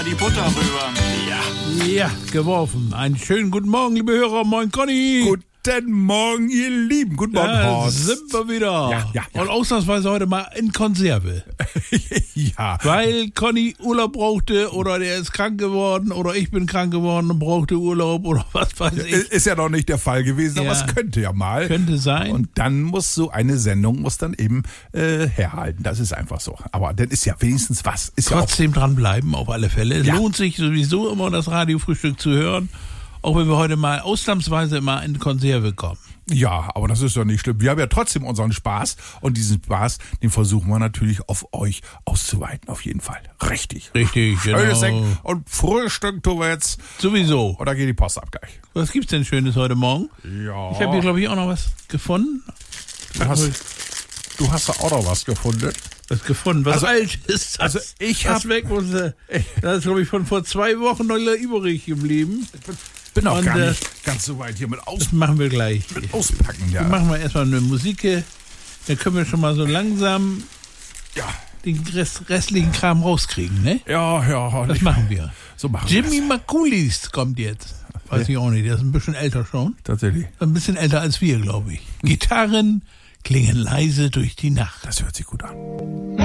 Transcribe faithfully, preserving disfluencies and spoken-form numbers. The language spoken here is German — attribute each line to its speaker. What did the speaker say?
Speaker 1: Die Butter rüber. Ja.
Speaker 2: Ja, geworfen. Einen schönen guten Morgen, liebe Hörer. Moin, Conny.
Speaker 3: Guten Morgen, ihr Lieben. Guten Morgen,
Speaker 2: Da
Speaker 3: Horst.
Speaker 2: sind wir wieder.
Speaker 3: Ja, ja, ja.
Speaker 2: Und ausnahmsweise heute mal in Konserve.
Speaker 3: Ja.
Speaker 2: Weil Conny Urlaub brauchte oder der ist krank geworden oder ich bin krank geworden und brauchte Urlaub oder was weiß ich.
Speaker 3: Ist ja noch nicht der Fall gewesen, aber
Speaker 2: Ja.
Speaker 3: es könnte ja mal.
Speaker 2: Könnte sein.
Speaker 3: Und dann muss so eine Sendung muss dann eben äh, herhalten. Das ist einfach so. Aber dann ist ja wenigstens was. Ist
Speaker 2: Trotzdem dranbleiben, auf alle Fälle. Es
Speaker 3: Ja.
Speaker 2: lohnt sich sowieso immer, das Radiofrühstück zu hören. Auch wenn wir heute mal ausnahmsweise mal in Konserve kommen.
Speaker 3: Ja, aber das ist doch nicht schlimm. Wir haben ja trotzdem unseren Spaß. Und diesen Spaß, den versuchen wir natürlich auf euch auszuweiten. Auf jeden Fall. Richtig.
Speaker 2: Richtig,
Speaker 3: Schönes
Speaker 2: genau.
Speaker 3: Ding. Und Frühstück tun wir jetzt.
Speaker 2: Sowieso.
Speaker 3: Oder geht die Post ab gleich?
Speaker 2: Was gibt's denn Schönes heute Morgen?
Speaker 3: Ja.
Speaker 2: Ich habe hier, glaube ich, auch noch was gefunden.
Speaker 3: Du hast, du hast da auch noch was gefunden.
Speaker 2: Was gefunden? Was
Speaker 3: Also-
Speaker 2: alt ist das?
Speaker 3: also ich
Speaker 2: das
Speaker 3: hab-
Speaker 2: weg muss, äh, das ist, glaube ich, von vor zwei Wochen noch übrig geblieben.
Speaker 3: Bin auch
Speaker 2: Und,
Speaker 3: gar
Speaker 2: äh,
Speaker 3: nicht ganz so weit hier mit, aus,
Speaker 2: Das machen wir gleich.
Speaker 3: mit auspacken. Ja.
Speaker 2: Machen wir erstmal eine Musik. Dann können wir schon mal so langsam
Speaker 3: Ja.
Speaker 2: den Rest, restlichen Kram rauskriegen, ne?
Speaker 3: Ja, ja.
Speaker 2: Das
Speaker 3: ich-
Speaker 2: machen wir.
Speaker 3: So machen
Speaker 2: Jimmy
Speaker 3: wir
Speaker 2: Makulis kommt jetzt. Weiß ich auch nicht, der ist ein bisschen älter schon.
Speaker 3: Tatsächlich.
Speaker 2: Ein bisschen älter als wir, glaube ich. Gitarren klingen leise durch die Nacht.
Speaker 3: Das hört sich gut an.